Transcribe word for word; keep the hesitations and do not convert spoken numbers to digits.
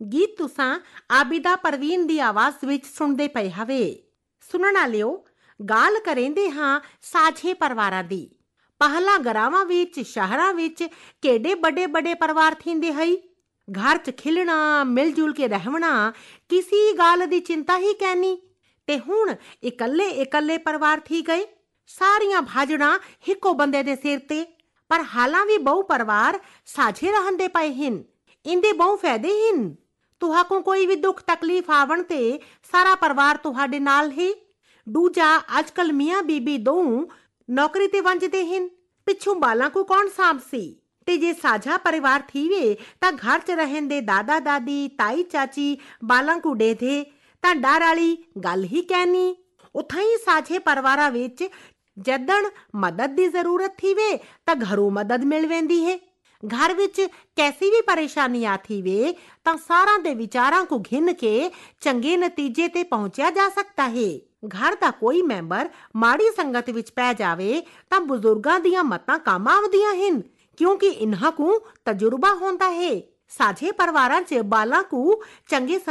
ਗੀਤ ਤੁਸਾਂ ਆਬਿਦਾ ਪਰਵੀਨ ਦੀ ਆਵਾਜ਼ ਵਿੱਚ ਸੁਣਦੇ ਪਏ ਹਵੇ। ਸੁਣਨ ਵਾਲਿਓ, ਗੱਲ ਕरेंदे ਹਾਂ ਸਾਂਝੇ ਪਰਿਵਾਰਾਂ ਦੀ। ਪਹਿਲਾਂ ਗਰਾਵਾਂ ਵਿੱਚ, ਸ਼ਹਿਰਾਂ ਵਿੱਚ ਕਿਹੜੇ ਵੱਡੇ ਵੱਡੇ ਪਰਿਵਾਰ ਥੀਂਦੇ ਹਈ। ਘਰ 'ਚ ਖਿਲਣਾ, ਮਿਲ ਜੁਲ ਕੇ ਰਹਿਣਾ, ਕਿਸੇ ਗੱਲ ਦੀ ਚਿੰਤਾ ਹੀ ਕਹਿਨੀ। ਤੇ ਹੁਣ ਇਕੱਲੇ ਇਕੱਲੇ ਪਰਿਵਾਰ ਥੀ ਗਏ, ਸਾਰੀਆਂ ਭਾਜੜਾਂ ਇੱਕੋ ਬੰਦੇ ਦੇ ਸਿਰ ਤੇ। ਪਰ ਹਾਲਾਂ ਵੀ ਬਹੁ ਪਰਿਵਾਰ ਸਾਂਝੇ ਰਹਿਣ ਦੇ ਪਏ ਹਨ। ਇੰਦੇ ਬਹੁ ਫਾਇਦੇ ਹਨ। ਤੁਹਾਕੋਂ ਕੋਈ ਵੀ ਦੁੱਖ ਤਕਲੀਫ ਆਵਣ ਤੇ ਸਾਰਾ ਪਰਿਵਾਰ ਤੁਹਾਡੇ ਨਾਲ ਹੀ। ਦੂਜਾ, ਅੱਜ ਕੱਲ ਮੀਆਂ ਬੀਬੀ ਦੋਉ ਨੌਕਰੀ ਤੇ ਵੰਜਦੇ ਹਨ, ਪਿੱਛੋਂ ਬਾਲਾਂ ਕੋ ਕੌਣ ਸਾਂਭ ਸੀ। ਤੇ ਜੇ ਸਾਂਝਾ ਪਰਿਵਾਰ ਥੀਵੇ ਤਾਂ ਘਰ 'ਚ ਰਹਿਣ ਦੇ ਦਾਦਾ ਦਾਦੀ, ਤਾਈ ਚਾਚੀ ਬਾਲਾਂ ਕੋ ਦੇ ਦੇ ਤਾਂ ਡਰ ਵਾਲੀ ਗੱਲ ਹੀ ਕਹਿਨੀ। ਉਥਾਂ ਹੀ ਸਾਂਝੇ ਪਰਿਵਾਰਾਂ ਵਿੱਚ ਜਦਣ ਮਦਦ ਦੀ ਜ਼ਰੂਰਤ ਥੀਵੇ ਤਾਂ ਘਰੋਂ ਮਦਦ ਮਿਲ ਵੈਂਦੀ ਹੈ। ਘਰ ਵਿੱਚ ਕੈਸੀ ਵੀ ਪਰੇਸ਼ਾਨੀ ਆ ਥੀਵੇ ਤਾਂ ਸਾਰਿਆਂ ਦੇ ਵਿਚਾਰਾਂ ਕੋ ਘਿੰਨ ਕੇ ਚੰਗੇ ਨਤੀਜੇ ਤੇ ਪਹੁੰਚਿਆ ਜਾ ਸਕਦਾ ਹੈ। ਘਰ ਦਾ ਕੋਈ ਮੈਂਬਰ ਮਾੜੀ ਸੰਗਤ ਵਿੱਚ ਪੈ ਜਾਵੇ ਤਾਂ ਬਜ਼ੁਰਗਾਂ ਦੀਆਂ ਮੱਤਾਂ ਕੰਮ ਆਉਂਦੀਆਂ ਹਨ, ਕਿਉਂਕਿ ਇਨ੍ਹਾਂ ਕੋ ਤਜਰਬਾ ਹੁੰਦਾ ਹੈ। ਸਾਂਝੇ ਪਰਿਵਾਰਾਂ 'ਚ ਬਾਲਾਂ ਕੋ ਚੰਗੇ